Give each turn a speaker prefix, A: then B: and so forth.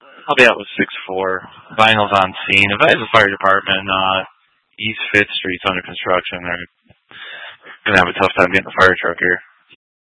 A: I'll be out with 6-4. Vinyl's on scene. If I have the fire department, East 5th Street's under construction. They're going to have a tough time getting the fire truck here.